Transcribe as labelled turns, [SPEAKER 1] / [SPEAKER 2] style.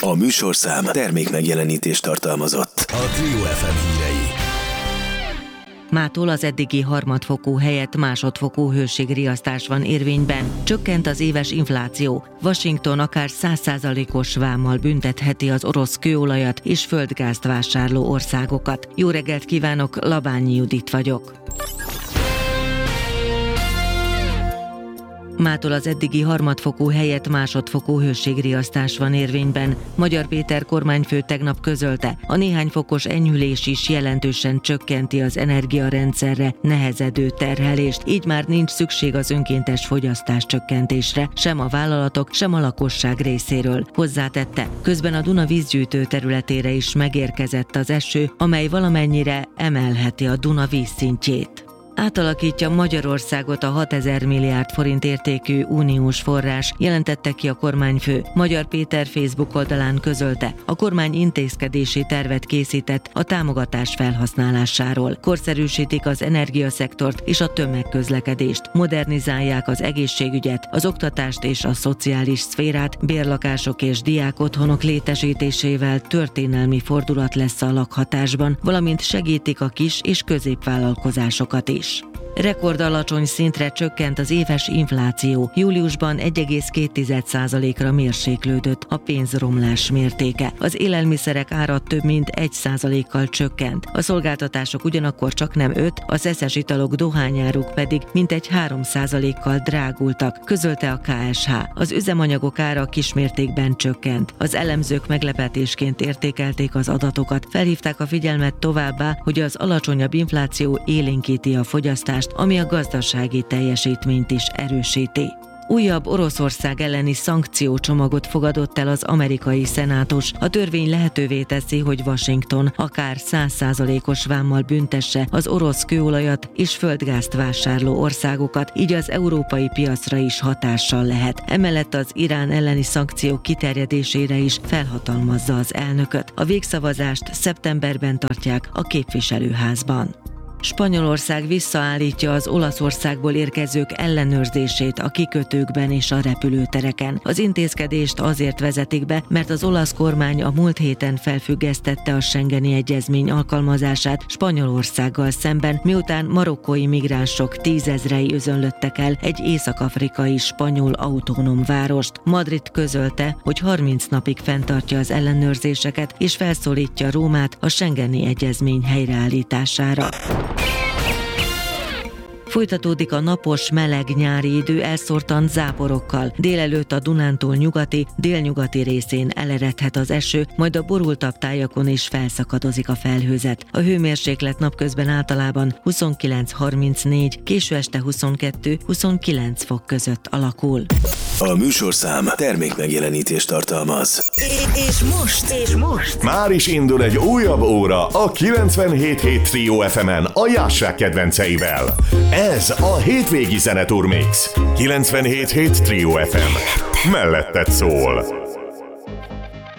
[SPEAKER 1] A műsorszám termékmegjelenítést tartalmazott. A Trio FM hírei.
[SPEAKER 2] Mától az eddigi harmadfokú helyett másodfokú hőségriasztás van érvényben. Csökkent az éves infláció. Washington akár 100%-os vámmal büntetheti az orosz kőolajat és földgázt vásárló országokat. Jó reggelt kívánok, Labányi Judit vagyok. Mától az eddigi harmadfokú helyett másodfokú hőségriasztás van érvényben. Magyar Péter kormányfő tegnap közölte, a néhány fokos enyhülés is jelentősen csökkenti az energiarendszerre nehezedő terhelést, így már nincs szükség az önkéntes fogyasztás csökkentésre, sem a vállalatok, sem a lakosság részéről. Hozzátette, közben a Duna vízgyűjtő területére is megérkezett az eső, amely valamennyire emelheti a Duna vízszintjét. Átalakítja Magyarországot a 6000 milliárd forint értékű uniós forrás, jelentette ki a kormányfő. Magyar Péter Facebook oldalán közölte, a kormány intézkedési tervet készített a támogatás felhasználásáról. Korszerűsítik az energiaszektort és a tömegközlekedést, modernizálják az egészségügyet, az oktatást és a szociális szférát, bérlakások és diákotthonok létesítésével történelmi fordulat lesz a lakhatásban, valamint segítik a kis- és középvállalkozásokat is. Rekordalacsony szintre csökkent az éves infláció. Júliusban 1,2%-ra mérséklődött a pénzromlás mértéke. Az élelmiszerek ára több mint 1%-kal csökkent. A szolgáltatások ugyanakkor csak nem 5%, a szeszes italok, dohányáruk pedig mintegy 3%-kal drágultak, közölte a KSH. Az üzemanyagok ára kismértékben csökkent. Az elemzők meglepetésként értékelték az adatokat, felhívták a figyelmet továbbá, hogy az alacsonyabb infláció élénkíti a fogyasztást, ami a gazdasági teljesítményt is erősíti. Újabb Oroszország elleni szankciócsomagot fogadott el az amerikai szenátus. A törvény lehetővé teszi, hogy Washington akár 100%-os vámmal büntesse az orosz kőolajat és földgázt vásárló országokat, így az európai piacra is hatással lehet. Emellett az Irán elleni szankciók kiterjedésére is felhatalmazza az elnököt. A végszavazást szeptemberben tartják a képviselőházban. Spanyolország visszaállítja az Olaszországból érkezők ellenőrzését a kikötőkben és a repülőtereken. Az intézkedést azért vezetik be, mert az olasz kormány a múlt héten felfüggesztette a Schengeni egyezmény alkalmazását Spanyolországgal szemben, miután marokkói migránsok 10 000-ei özönlöttek el egy észak-afrikai spanyol autonóm várost. Madrid közölte, hogy 30 napig fenntartja az ellenőrzéseket és felszólítja Rómát a Schengeni egyezmény helyreállítására. Folytatódik a napos, meleg nyári idő elszórtan záporokkal. Délelőtt a Dunántúl nyugati, délnyugati részén eleredhet az eső, majd a borultabb tájakon is felszakadozik a felhőzet. A hőmérséklet napközben általában 29-34, késő este 22-29 fok között alakul.
[SPEAKER 1] A műsorszám termékmegjelenítést tartalmaz.
[SPEAKER 3] És most
[SPEAKER 4] már is indul egy újabb óra a 97.7 Trio FM-en a Jássák kedvenceivel. Ez a hétvégi zeneturmix. 97.7 Trio FM. Melletted szól.